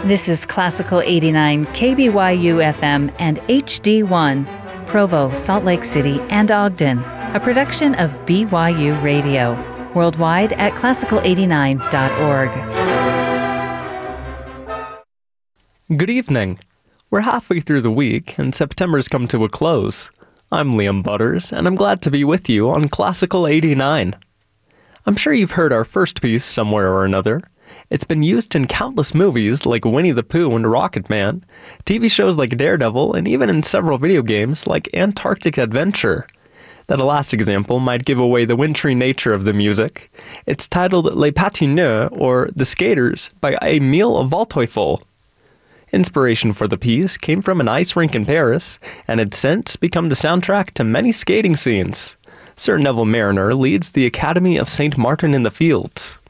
This is Classical 89 KBYU FM and HD1, Provo, Salt Lake City, and Ogden, a production of BYU Radio, worldwide at classical89.org. Good evening. We're halfway through the week, and September's come to a close. I'm Liam Butters, and I'm glad to be with you on Classical 89. I'm sure you've heard our first piece somewhere or another. It's been used in countless movies like Winnie the Pooh and Rocket Man, TV shows like Daredevil, and even in several video games like Antarctic Adventure. That last example might give away the wintry nature of the music. It's titled Les Patineurs, or The Skaters, by Émile Waldteufel. Inspiration for the piece came from an ice rink in Paris, and had since become the soundtrack to many skating scenes. Sir Neville Mariner leads the Academy of St. Martin in the Fields.